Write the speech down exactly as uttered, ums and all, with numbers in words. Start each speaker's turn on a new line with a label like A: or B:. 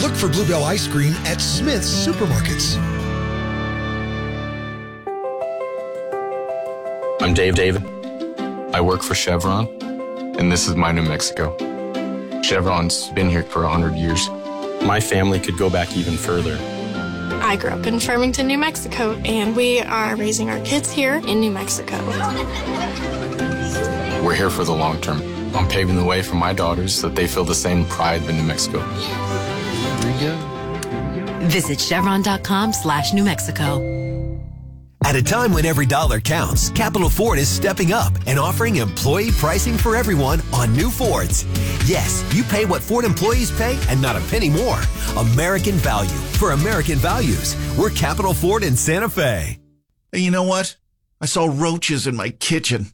A: Look for Bluebell ice cream at Smith's Supermarkets.
B: I'm Dave David. I work for Chevron, and this is my New Mexico. Chevron's been here for one hundred years. My family could go back even further.
C: I grew up in Farmington, New Mexico, and we are raising our kids here in New Mexico.
B: We're here for the long term. I'm paving the way for my daughters so that they feel the same pride in New Mexico.
D: Visit Chevron.com slash New Mexico.
E: At a time when every dollar counts, Capital Ford is stepping up and offering employee pricing for everyone on new Fords. Yes, you pay what Ford employees pay and not a penny more. American value for American values. We're Capital Ford in Santa Fe.
F: Hey, you know what? I saw roaches in my kitchen.